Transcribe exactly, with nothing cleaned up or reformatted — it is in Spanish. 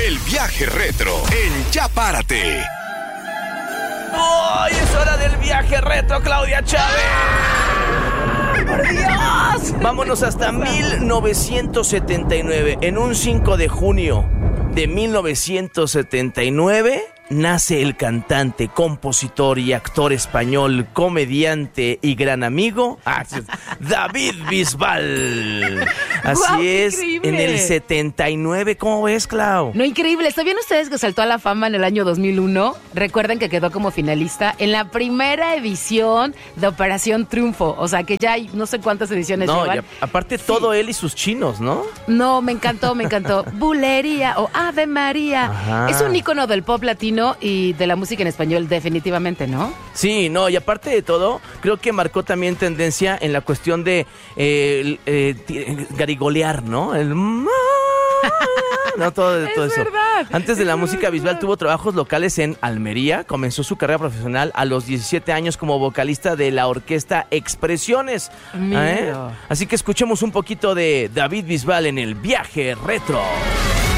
El viaje retro en Ya Párate. ¡Hoy es hora del viaje retro, Claudia Chávez! ¡Por Dios! Vámonos hasta mil novecientos setenta y nueve. En un cinco de junio de mil novecientos setenta y nueve nace el cantante, compositor y actor español, comediante y gran amigo, David Bisbal. Así ¡Guau, qué es, increíble! en el setenta y nueve. ¿Cómo ves, Clau? No, increíble. ¿Sabían ustedes que saltó a la fama en el año dos mil uno? Recuerden que quedó como finalista en la primera edición de Operación Triunfo. O sea, que ya hay no sé cuántas ediciones No, llevan. y a- aparte Sí. todo él y sus chinos, ¿no? No, me encantó, me encantó. Bulería o Ave María. Ajá. Es un ícono del pop latino y de la música en español, definitivamente, ¿no? Sí, no, y aparte de todo, creo que marcó también tendencia en la cuestión de eh, el, eh, ti- garigolear, ¿no? El... No, todo, Es todo eso. verdad, Antes de es la música verdad. visual tuvo trabajos locales en Almería. Comenzó su carrera profesional a los diecisiete años como vocalista de la orquesta Expresiones. Mira. ¿Eh? Así que escuchemos un poquito de David Bisbal en el viaje retro.